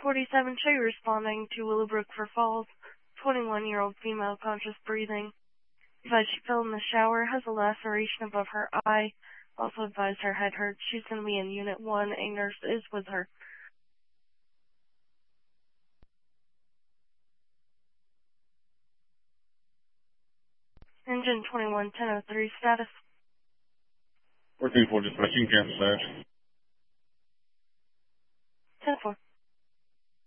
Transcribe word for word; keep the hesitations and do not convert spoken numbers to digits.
forty-seven, show you responding to Willowbrook for falls. twenty-one-year-old female, conscious breathing. Advised she fell in the shower, has a laceration above her eye. Also advised her head hurts. She's going to be in Unit one. A nurse is with her. Engine twenty-one ten oh three, status. fourteen four dispatching, cancel that. ten four.